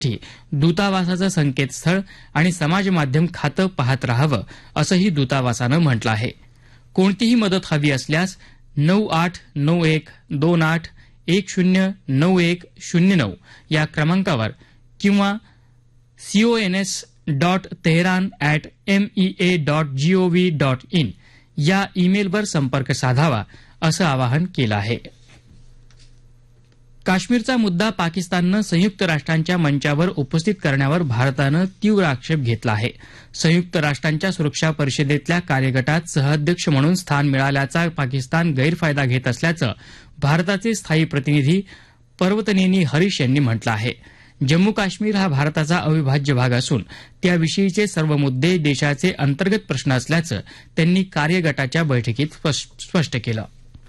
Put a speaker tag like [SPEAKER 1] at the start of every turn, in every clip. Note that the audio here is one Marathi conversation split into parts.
[SPEAKER 1] दूतावासाचं संकेतस्थळ आणि समाज माध्यम खातं पाहत राहावं असंही दूतावासानं म्हटलं आहे. कोणतीही मदत हवी असल्यास 989128109109 या क्रमांकावर किंवा cons.tehran@mea.gov.in या ईमेलवर संपर्क साधावा असं आवाहन केलं आहे. काश्मीरचा मुद्दा पाकिस्ताननं संयुक्त राष्ट्रांच्या मंचावर उपस्थित करण्यावर भारतानं तीव्र आक्षेप घेतला आहे. संयुक्त राष्ट्रांच्या सुरक्षा परिषदेतल्या कार्यगटात सहअध्यक्ष म्हणून स्थान मिळाल्याचा पाकिस्तान गैरफायदा घेत असल्याचं भारताचे स्थायी प्रतिनिधी पर्वतनेनी हरीश यांनी म्हटलं आहे. जम्मू काश्मीर हा भारताचा अविभाज्य भाग असून त्याविषयीचे सर्व मुद्दे देशाचे अंतर्गत प्रश्न असल्याचं त्यांनी कार्यगटाच्या बैठकीत स्पष्ट केलं.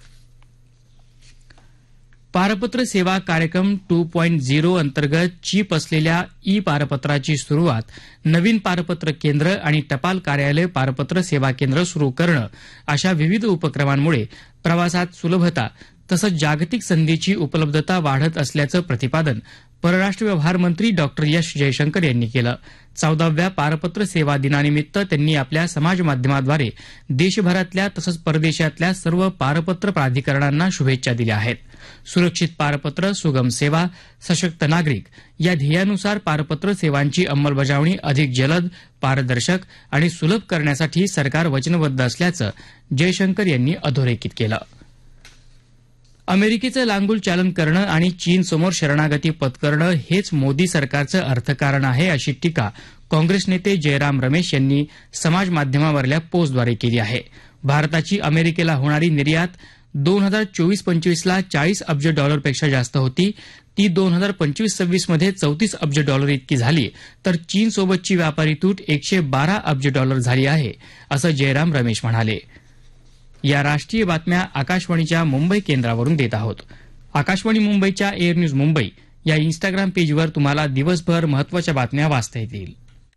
[SPEAKER 1] पारपत्र सेवा कार्यक्रम 2.0 अंतर्गत चीप असलेल्या ई पारपत्राची सुरुवात, नवीन पारपत्र केंद्र आणि टपाल कार्यालय पारपत्र सेवा केंद्र सुरू करणं अशा विविध उपक्रमांमुळे प्रवासात सुलभता तसंच जागतिक संधीची उपलब्धता वाढत असल्याचं प्रतिपादन परराष्ट्र व्यवहार मंत्री डॉ एस जयशंकर यांनी केलं. 14व्या पारपत्र सेवा दिनानिमित्त त्यांनी आपल्या समाजमाध्यमाद्वारे देशभरातल्या तसंच परदेशातल्या सर्व पारपत्र प्राधिकरणांना शुभेच्छा दिल्या आहेत. सुरक्षित पारपत्र, सुगम सेवा, सशक्त नागरिक या ध्येयानुसार पारपत्र सेवांची अंमलबजावणी अधिक जलद, पारदर्शक आणि सुलभ करण्यासाठी सरकार वचनबद्ध असल्याचं जयशंकर यांनी अधोरेखित केलं. अमेरिकेचं लांगुल चालन करणं आणि चीनसमोर शरणागती पत्करणं हेच मोदी सरकारचं अर्थकारण आहे अशी टीका काँग्रेस नेते जयराम रमेश यांनी समाजमाध्यमावरल्या पोस्टद्वारे केली आहे. भारताची अमेरिकेला होणारी निर्यात 2024-25ला $40 अब्ज जास्त होती. ती 2025-26 मध्ये $34 अब्ज इतकी झाली, तर चीनसोबतची व्यापारी तूट $112 अब्ज झाली आहे असं जयराम रमेश म्हणाले. या राष्ट्रीय बातम्या आकाशवाणीच्या मुंबई केंद्रावरून देत आहोत. आकाशवाणी मुंबईच्या एअर न्यूज मुंबई या इन्स्टाग्राम पेजवर तुम्हाला दिवसभर महत्वाच्या बातम्या वाचता येतील.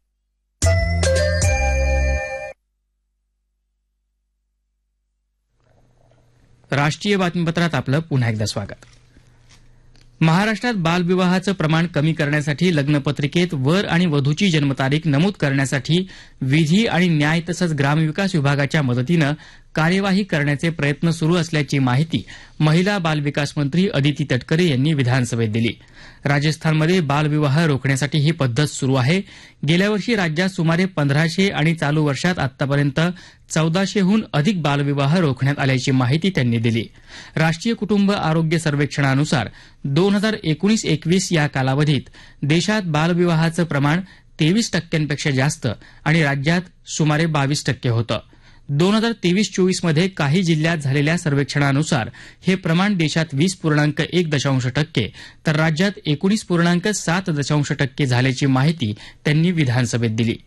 [SPEAKER 1] राष्ट्रीय बातमीपत्रात आपलं पुन्हा एकदा स्वागत. महाराष्ट्रात बालविवाहाचं प्रमाण कमी करण्यासाठी लग्नपत्रिकेत वर आणि वधूची जन्मतारीख नमूद करण्यासाठी विधी आणि न्याय तसंच ग्रामविकास विभागाच्या मदतीनं कार्यवाही करण्याचे प्रयत्न सुरू असल्याची माहिती महिला बालविकास मंत्री अदिती तटकरे यांनी विधानसभेत दिली. राजस्थानमध्ये बालविवाह रोखण्यासाठी ही पद्धत सुरू आहे. गेल्या वर्षी राज्यात सुमारे 1500 आणि चालू वर्षात आतापर्यंत 1400हून अधिक बालविवाह रोखण्यात आल्याची माहिती त्यांनी दिली. राष्ट्रीय कुटुंब आरोग्य सर्वेक्षणानुसार 2019-21 या कालावधीत देशात बालविवाहाचं प्रमाण 23% जास्त आणि राज्यात सुमारे 22% होतं. 2023-24 मध्ये काही जिल्ह्यात झालेल्या सर्वेक्षणानुसार हे प्रमाण देशात 20.1% तर राज्यात 19.7% झाल्याची माहिती त्यांनी विधानसभेत दिली.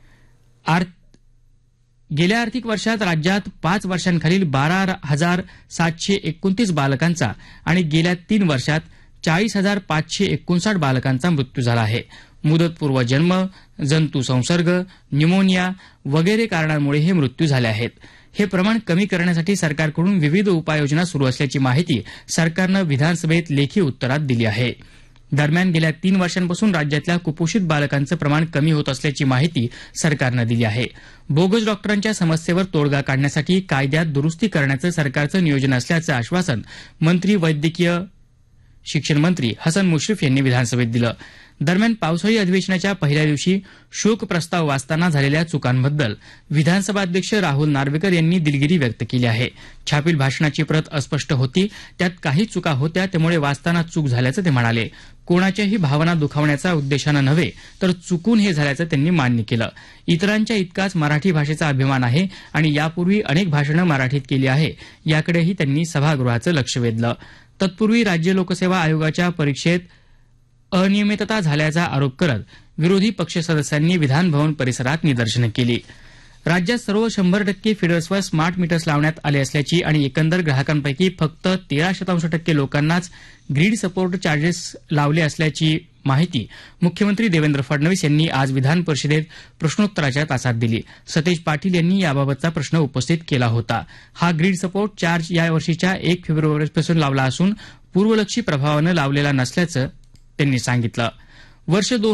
[SPEAKER 1] गेल्या आर्थिक वर्षात राज्यात 5 वर्षांखालील 12,729 बालकांचा आणि गेल्या 3 वर्षात 40,559 बालकांचा मृत्यू झाला आहे. मुदतपूर्व जन्म, जंतू संसर्ग, न्यूमोनिया वगैरे कारणांमुळे हे मृत्यू झाले आहेत. हे प्रमाण कमी करण्यासाठी सरकारकडून विविध उपाययोजना सुरू असल्याची माहिती सरकारनं विधानसभेत लेखी उत्तरात दिली आहे. दरम्यान गेल्या 3 वर्षांपासून राज्यातल्या कुपोषित बालकांचं प्रमाण कमी होत असल्याची माहिती सरकारनं दिली आहे. बोगस डॉक्टरांच्या समस्येवर तोडगा काढण्यासाठी कायद्यात दुरुस्ती करण्याचं सरकारचं नियोजन असल्याचं आश्वासन मंत्री वैद्यकीय शिक्षण मंत्री हसन मुश्रीफ यांनी विधानसभेत दिलं. दरम्यान पावसाळी अधिवेशनाच्या पहिल्या दिवशी शोक प्रस्ताव वाचताना झालेल्या चुकांबद्दल विधानसभा अध्यक्ष राहुल नार्वेकर यांनी दिलगिरी व्यक्त केली आहे. छापील भाषणाची प्रत अस्पष्ट होती, त्यात काही चुका होत्या, त्यामुळे वाचताना चूक झाल्याचं ते म्हणाले. कोणाच्याही भावना दुखावण्याचा उद्देशानं नव्हे तर चुकून हे झाल्याचं त्यांनी मान्य केलं. इतरांच्या इतकाच मराठी भाषेचा अभिमान आहे आणि यापूर्वी अनेक भाषणं मराठीत केली आहे, याकडेही त्यांनी सभागृहाचं लक्ष वेधलं. तत्पूर्वी राज्य लोकसेवा आयोगाच्या परीक्षेत अनियमितता झाल्याचा आरोप करत विरोधी पक्ष सदस्यांनी विधानभवन परिसरात निदर्शनं केली. राज्यात सर्व 100% फीडर्सवर स्मार्ट मीटर्स लावण्यात आले असल्याची आणि एकंदर ग्राहकांपैकी फक्त 13% लोकांनाच ग्रीड सपोर्ट चार्जेस लावले असल्याची माहिती मुख्यमंत्री देवेंद्र फडणवीस यांनी आज विधान परिषदेत प्रश्नोत्तराच्या तासात दिली. सतेज पाटील यांनी याबाबतचा प्रश्न उपस्थित केला होता. हा ग्रीड सपोर्ट चार्ज या वर्षीच्या 1 फेब्रुवारीपासून लावला असून पूर्वलक्षी प्रभावानं लावलेला नसल्याचं त्यांनी सांगितलं. वर्ष